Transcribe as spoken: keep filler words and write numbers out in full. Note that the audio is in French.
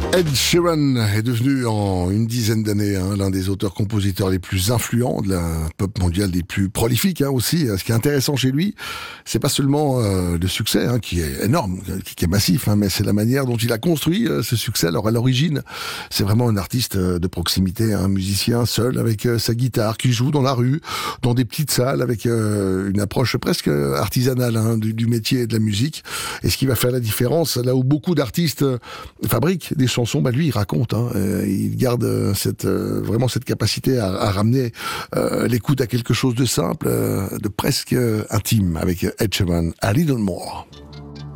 Ed Sheeran est devenu en une dizaine d'années hein, l'un des auteurs-compositeurs les plus influents de la pop mondiale, les plus prolifiques hein, aussi. Ce qui est intéressant chez lui, c'est pas seulement euh, le succès hein, qui est énorme, qui, qui est massif, hein, mais c'est la manière dont il a construit euh, ce succès. Alors à l'origine, c'est vraiment un artiste euh, de proximité, un musicien seul avec euh, sa guitare qui joue dans la rue, dans des petites salles avec euh, une approche presque artisanale hein, du, du métier et de la musique. Et ce qui va faire la différence, là où beaucoup d'artistes euh, fabriquent des chansons, bah lui il raconte, hein, euh, il garde euh, cette euh, vraiment cette capacité à, à ramener euh, l'écoute à quelque chose de simple, euh, de presque euh, intime avec Ed Sheeran, A Little More.